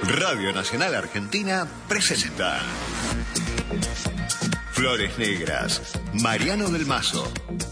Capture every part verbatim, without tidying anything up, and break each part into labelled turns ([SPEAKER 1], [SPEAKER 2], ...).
[SPEAKER 1] Radio Nacional Argentina presenta Flores Negras, Mariano del Mazo.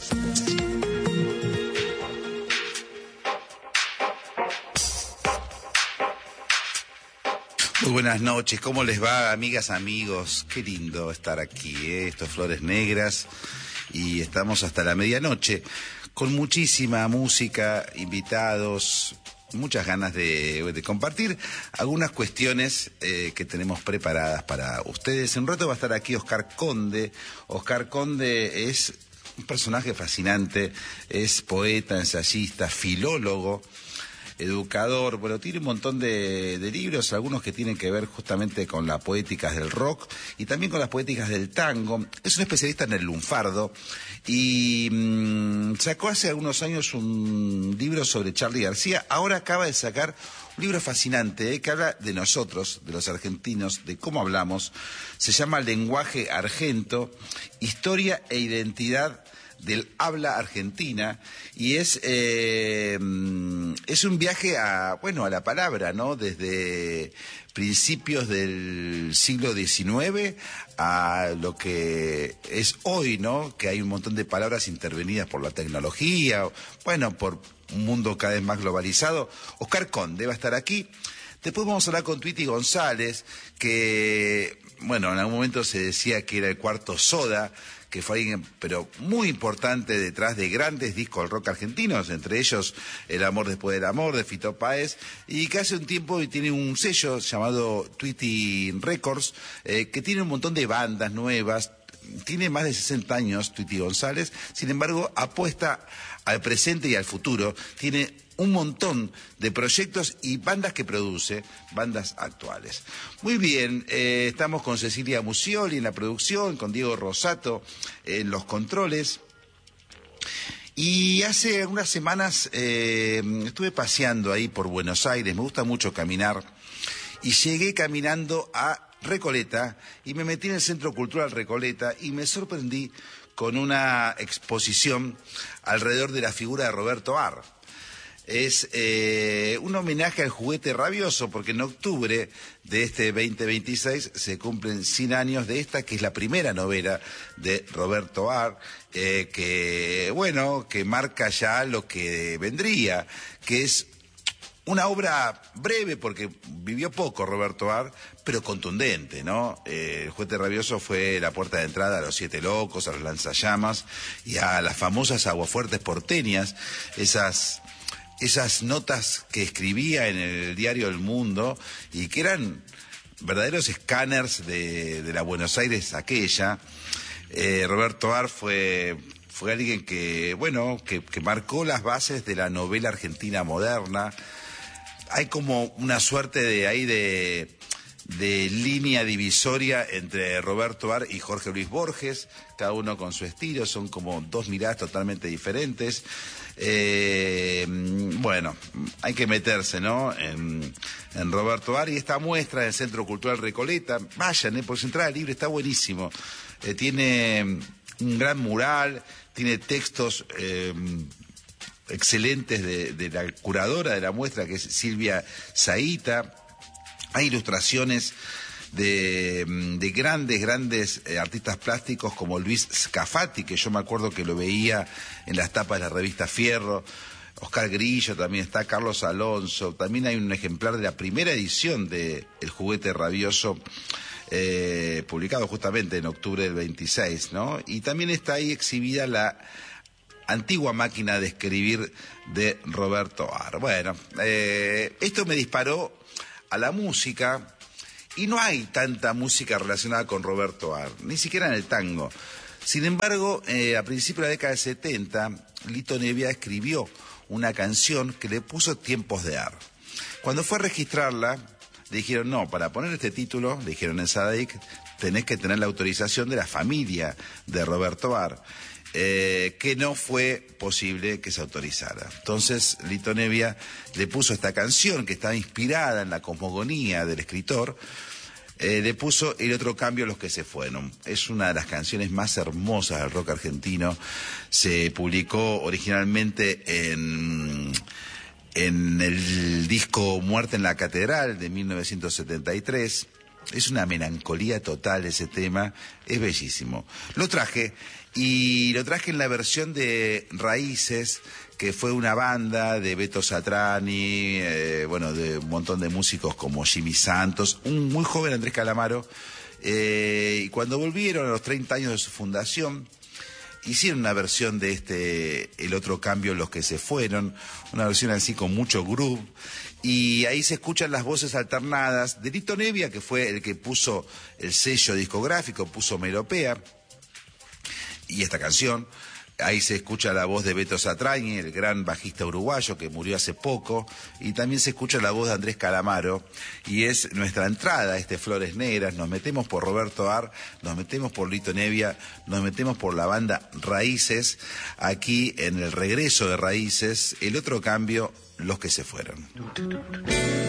[SPEAKER 2] Muy buenas noches, ¿cómo les va, amigas, amigos? Qué lindo estar aquí, ¿eh? Esto es Flores Negras y estamos hasta la medianoche con muchísima música, invitados, muchas ganas de, de compartir algunas cuestiones eh, que tenemos preparadas para ustedes. En un rato va a estar aquí Oscar Conde. Oscar Conde es un personaje fascinante, es poeta, ensayista, filólogo, educador, bueno, tiene un montón de, de libros, algunos que tienen que ver justamente con las poéticas del rock y también con las poéticas del tango. Es un especialista en el lunfardo y mmm, sacó hace algunos años un libro sobre Charly García. Ahora acaba de sacar un libro fascinante eh, que habla de nosotros, de los argentinos, de cómo hablamos. Se llama Lenguaje Argento, Historia e Identidad del habla argentina, y es eh, es un viaje a, bueno, a la palabra, ¿no? Desde principios del siglo diecinueve a lo que es hoy, ¿no? Que hay un montón de palabras intervenidas por la tecnología, bueno, por un mundo cada vez más globalizado. Oscar Conde va a estar aquí. Después vamos a hablar con Tweety González, que, bueno, en algún momento se decía que era el cuarto Soda, que fue alguien, pero muy importante detrás de grandes discos del rock argentinos, entre ellos El amor después del amor, de Fito Páez, y que hace un tiempo tiene un sello llamado Tweety Records, eh, que tiene un montón de bandas nuevas. Tiene más de sesenta años Tweety González, sin embargo apuesta al presente y al futuro. Tiene un montón de proyectos y bandas que produce, bandas actuales. Muy bien, eh, estamos con Cecilia Musioli en la producción, con Diego Rosato en los controles. Y hace unas semanas eh, estuve paseando ahí por Buenos Aires, me gusta mucho caminar, y llegué caminando a Recoleta y me metí en el Centro Cultural Recoleta y me sorprendí con una exposición alrededor de la figura de Roberto Ar. Es eh, un homenaje al juguete rabioso, porque en octubre de este veinte veintiséis se cumplen cien años de esta, que es la primera novela de Roberto Ar, eh, que, bueno, que marca ya lo que vendría, que es una obra breve, porque vivió poco Roberto Ar, pero contundente, ¿no? Eh, el juguete rabioso fue la puerta de entrada a los Siete Locos, a los Lanzallamas y a las famosas aguafuertes porteñas, esas... esas notas que escribía en el diario El Mundo y que eran verdaderos escáneres de, de la Buenos Aires aquella. Eh, Roberto Ar fue, fue alguien que, bueno, que, que marcó las bases de la novela argentina moderna. Hay como una suerte de ahí de, de línea divisoria entre Roberto Ar y Jorge Luis Borges, cada uno con su estilo, son como dos miradas totalmente diferentes. Eh, bueno, hay que meterse, ¿no? En, en Roberto Ar, y esta muestra del Centro Cultural Recoleta, vayan, ¿eh? Por su entrada libre, está buenísimo. Eh, tiene un gran mural, tiene textos eh, excelentes de, de la curadora de la muestra, que es Silvia Zaita. Hay ilustraciones de, de grandes, grandes eh, artistas plásticos como Luis Scafati, que yo me acuerdo que lo veía en las tapas de la revista Fierro. Oscar Grillo también está, Carlos Alonso. También hay un ejemplar de la primera edición de El juguete rabioso, eh, publicado justamente en octubre del veintiséis, ¿no? Y también está ahí exhibida la antigua máquina de escribir de Roberto Ar. Bueno, eh, esto me disparó a la música, y no hay tanta música relacionada con Roberto Ar, ni siquiera en el tango. Sin embargo, eh, a principios de la década del setenta, Lito Nevia escribió una canción que le puso Tiempos de Ar. Cuando fue a registrarla, le dijeron, no, para poner este título, le dijeron en SADIC, tenés que tener la autorización de la familia de Roberto Ar. Eh, que no fue posible que se autorizara. Entonces Lito Nevia le puso esta canción, que estaba inspirada en la cosmogonía del escritor, eh, le puso El otro cambio, los que se fueron. Es una de las canciones más hermosas del rock argentino. Se publicó originalmente en en el disco Muerte en la Catedral de mil novecientos setenta y tres. Es una melancolía total ese tema, es bellísimo. Lo traje, y lo traje en la versión de Raíces, que fue una banda de Beto Satrani, eh, bueno, de un montón de músicos como Jimmy Santos, un muy joven Andrés Calamaro, eh, y cuando volvieron a los treinta años de su fundación, hicieron una versión de este, El Otro Cambio, Los que se fueron, una versión así con mucho groove, y ahí se escuchan las voces alternadas de Lito Nebbia, que fue el que puso el sello discográfico, puso Melopea, y esta canción. Ahí se escucha la voz de Beto Satrañi, el gran bajista uruguayo que murió hace poco, y también se escucha la voz de Andrés Calamaro, y es nuestra entrada a este Flores Negras. Nos metemos por Roberto Ar, nos metemos por Lito Nebbia, nos metemos por la banda Raíces, aquí en el regreso de Raíces, El Otro Cambio, Los que se fueron.